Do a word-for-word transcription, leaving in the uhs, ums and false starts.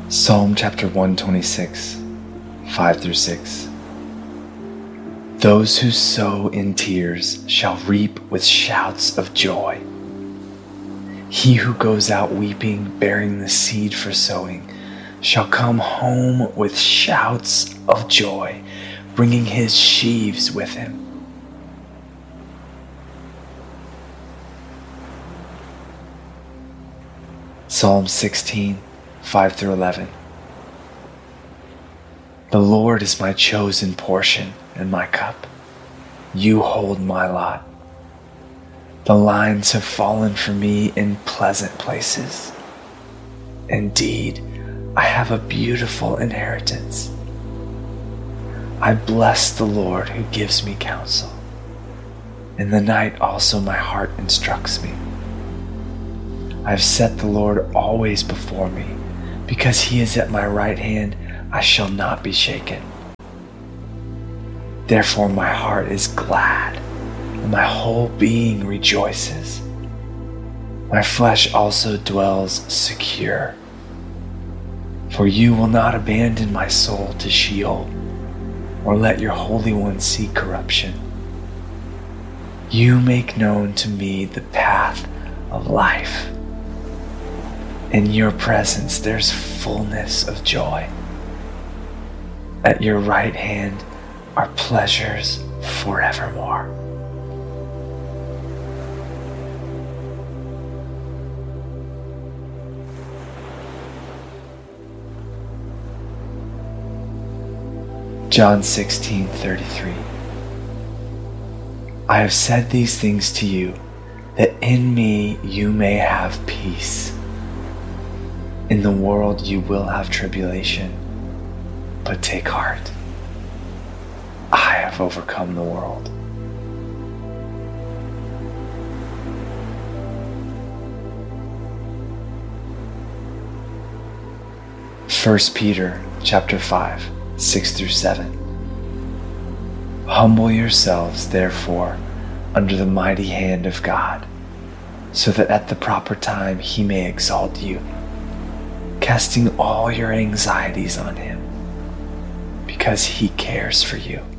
Psalm chapter one twenty-six, five through six. Those who sow in tears shall reap with shouts of joy. He who goes out weeping, bearing the seed for sowing, shall come home with shouts of joy, bringing his sheaves with him. Psalm sixteen, five through eleven. The Lord is my chosen portion and my cup. You hold my lot. The lines have fallen for me in pleasant places. Indeed, I have a beautiful inheritance. I bless the Lord who gives me counsel. In the night also my heart instructs me. I have set the Lord always before me. Because he is at my right hand, I shall not be shaken. Therefore my heart is glad, and my whole being rejoices. My flesh also dwells secure. For you will not abandon my soul to Sheol, or let your Holy One see corruption. You make known to me the path of life. In your presence there's fullness of joy. At your right hand are pleasures forevermore. John sixteen thirty-three. I have said these things to you, that in me you may have peace. In the world you will have tribulation, but take heart. I have overcome the world. First Peter chapter five, six through seven. Humble yourselves, therefore, under the mighty hand of God, so that at the proper time he may exalt you, casting all your anxieties on him, because he cares for you.